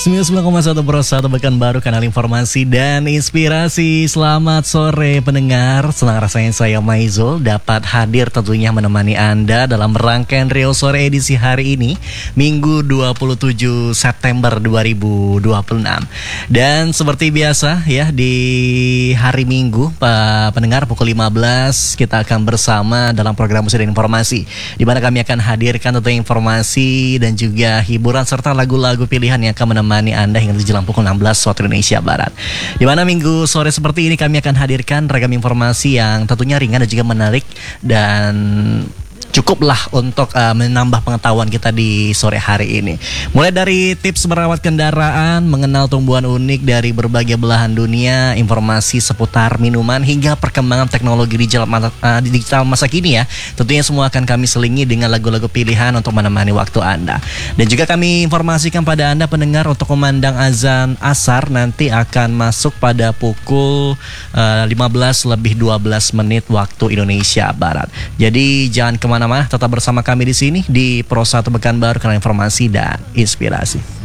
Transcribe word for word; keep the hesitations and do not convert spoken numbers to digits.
sembilan puluh sembilan koma satu Pro satu Pekanbaru, kanal informasi dan inspirasi. Selamat sore pendengar, senang rasanya saya Maizul dapat hadir tentunya menemani Anda dalam rangkaian Rio Sore edisi hari ini, Minggu dua puluh tujuh September dua ribu dua puluh enam. Dan seperti biasa ya, di hari Minggu Pak pendengar pukul lima belas kita akan bersama dalam program Musik dan Informasi, di mana kami akan hadirkan tentunya informasi dan juga hiburan serta lagu-lagu pilihan yang akan menemani Anda hingga menjelang pukul enam belas waktu Indonesia Barat. Di mana minggu sore seperti ini kami akan hadirkan ragam informasi yang tentunya ringan dan juga menarik dan cukuplah untuk uh, menambah pengetahuan kita di sore hari ini. Mulai dari tips merawat kendaraan, mengenal tumbuhan unik dari berbagai belahan dunia, informasi seputar minuman, hingga perkembangan teknologi digital masa, uh, digital masa kini ya. Tentunya semua akan kami selingi dengan lagu-lagu pilihan untuk menemani waktu Anda. Dan juga kami informasikan pada Anda pendengar untuk memandang azan asar nanti akan masuk pada pukul uh, lima belas lebih dua belas menit waktu Indonesia Barat. Jadi jangan kemana-mana, tetap bersama kami di sini di Pro satu Pekanbaru, kanal informasi dan inspirasi.